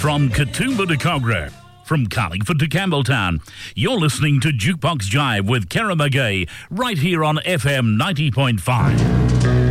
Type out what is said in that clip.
From Katoomba to Kogarah, from Carlingford to Campbelltown, you're listening to Jukebox Jive with Kara McGee, right here on FM 90.5.